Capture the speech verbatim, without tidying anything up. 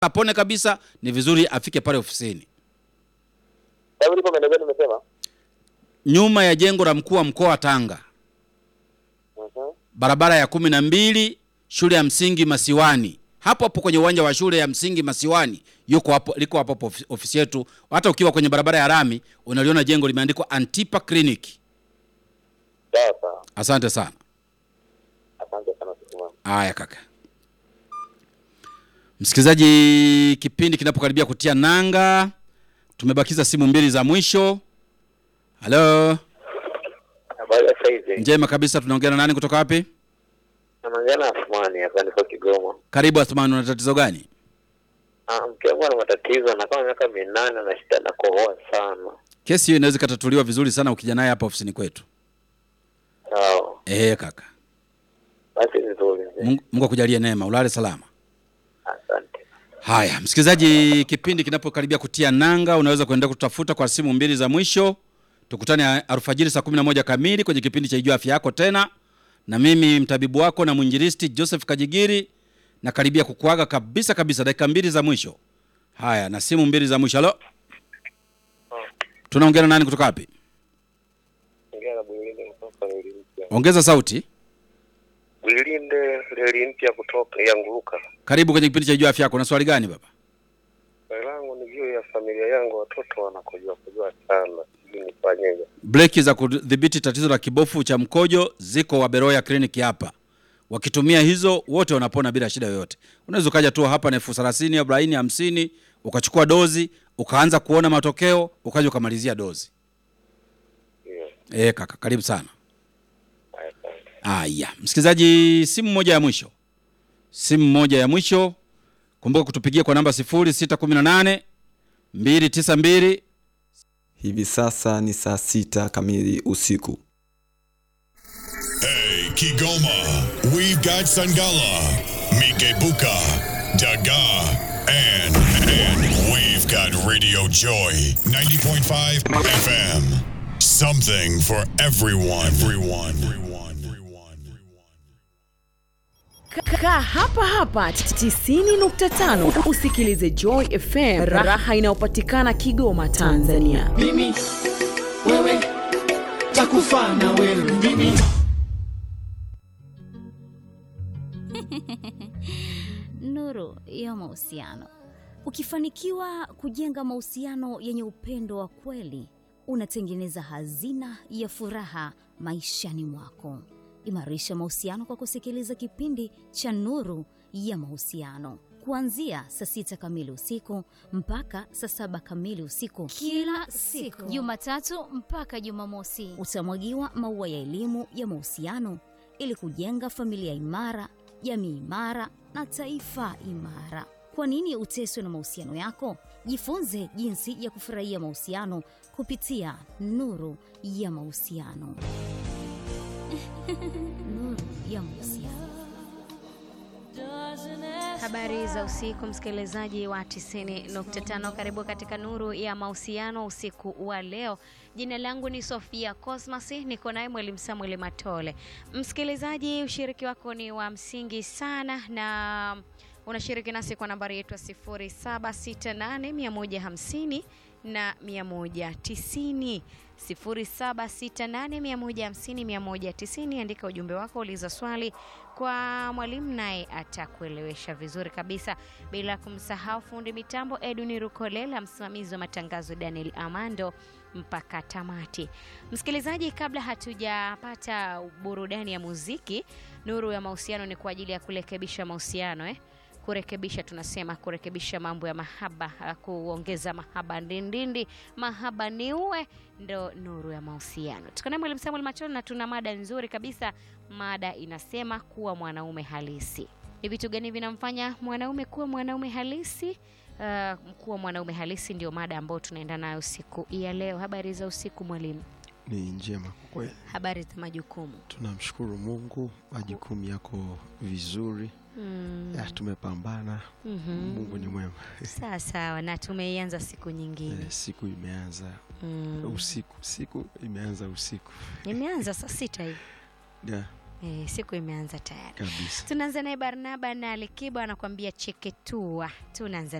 apone kabisa, ni vizuri afike pale ofisini. Sababu lipo maeneo gani umesema? Nyuma ya jengo la mkuu wa mkoa wa Tanga. Mhm. Barabara ya kumi na mbili, shule ya msingi Masiwani. Hapo hapo kwenye uwanja wa shule ya msingi Masiwani, yuko hapo, liko hapo hapo ofisi yetu. Hata ukiwa kwenye barabara ya rami, unaliona jengo limeandikwa Antipa Clinic. Sawa sawa. Asante sana. Asante sana kwa. Haya kaka. Msikilizaji, kipindi kinapokaribia kutia nanga, tumebakiza simu mbili za mwisho. Hello. Habari ya saizi. Njema kabisa, tunaongea na nani kutoka wapi? Naongea na Athmani hapa niko Kigoma. Karibu Athmani, una tatizo gani? Ah, mke wangu ana matatizo na kama miaka minane na shida na kohoa sana. Kesi hiyo inaweza katatuliwa vizuri sana ukija naye hapa ofisini kwetu. Sawa. Eh kaka. Basi nzuri. Mungu, Mungu akujalie neema, ulale salama. Asante. Haya, msikilizaji, kipindi kinapokaribia kutia nanga, unaweza kuendelea kutafuta kwa simu mbili za mwisho. Tukutane alfajiri saa kumi na moja kamili kwenye kipindi cha Ijua Afya Yako tena. Na mimi mtabibu wako na mwinjilisti Joseph Kajigiri na karibia kukuaga kabisa kabisa, dakika mbili za mwisho. Haya, na simu mbili za mwisho. Halo. Tunaongea na nani kutoka wapi? Ongea na Bwilinde kutoka Leli Mpya. Ongeza sauti. Bwilinde Leli Mpya kutoka ya Nguruka. Karibu kwenye kipindi cha Ijua Afya Yako. Na swali gani baba? Swali langu ni juu ya familia yangu, watoto wanakojua kujua sana. Nifanyeje? Breki za kudhibiti tatizo la kibofu cha mkojo ziko Waberoya Clinic hapa. Wakitumia hizo wote wanapona bila shida yoyote. Unaweza ukaja tu hapa na elfu thelathini au arobaini hamsini, ukachukua dozi, ukaanza kuona matokeo, ukaja ukamalizia dozi. Yeah. Eh kaka, karibu sana. Aya, msikilizaji, simu moja ya mwisho. Simu moja ya mwisho. Kumbuka kutupigia kwa namba sifuri sita kumi na nane mbili tisa mbili. Hivi sasa ni saa sita kamili usiku. Hey Kigoma, we've got Sangala, Mikebuka, Daga, and, and we've got Radio Joy, ninety point five F M. Something for everyone. Everyone. Everyone. Everyone. Kaa hapa hapa tisini nukta tano usikilize Joy F M, raha inayopatikana Kigoma, Tanzania. Mimi wewe takufa na wewe mimi. Nuru ya mahusiano. Ukifanikiwa kujenga mahusiano yenye upendo wa kweli, unatengeneza hazina ya furaha maishani mwako. Imarisha mahusiano kwa kusikiliza kipindi cha Nuru ya Mahusiano kuanzia saa sita kamili usiku mpaka saa saba kamili usiku kila siku, Jumatatu mpaka Jumamosi. Utamwagiwa maua ya elimu ya mahusiano ili kujenga familia imara, jamii imara na taifa imara. Kwa nini uteswe na mahusiano yako? Jifunze jinsi ya kufurahia mahusiano kupitia Nuru ya Mahusiano. Nuru ya Mahusiano. Habari za usiku, msikilizaji wa tisini nukta tano. Karibu katika Nuru ya Mahusiano usiku wa leo. Jina langu ni Sofia Cosmas, niko naye Mwalimu Samuel Matole. Msikilizaji, ushiriki wako ni wa msingi sana na unashiriki nasi kwa nambari yetu sifuri saba sita nane mia moja hamsini na mia moja tisini. sifuri saba sita nane mia moja hamsini mia moja tisini. Andika ujumbe wako, uliza swali kwa mwalimu naye atakuelewesha vizuri kabisa. Bila kumsahau fundi mitambo Edwin Rukolela, msimamizi wa matangazo Daniel Amando mpaka tamati. Msikilizaji, kabla hatujapata burudani ya muziki, Nuru ya Mahusiano ni kwa ajili ya kurekebisha mahusiano eh kurekebisha tunasema kurekebisha mambo ya mahaba, kuongeza mahaba ndindindi, mahaba niue, ndo Nuru ya Mahusiano. Tukana Mwalimu Samuel Matole na tuna mada nzuri kabisa. Mada inasema kuwa mwanaume halisi. Ni vitu gani vinamfanya mwanaume kuwa mwanaume halisi? Uh, kuwa mwanaume halisi ndio mada ambayo tunaenda nayo siku ya leo. Habari za usiku mwalimu? Ni njema kwa kweli. Habari za majukumu? Tunamshukuru Mungu, majukumu yako vizuri. Mm. Ya tumepambana. Mm-hmm. Mungu ni mwema. Sawa sawa, na tumeianza siku nyingine. E, siku imeanza. Mm. Usiku, siku imeanza usiku. Imeanza saa sita hivi. Yeah. Eh, siku imeanza tayari. Kabisa. Tunaanza naye Barnaba na Alikiba anakuambia cheketua. Tunaanza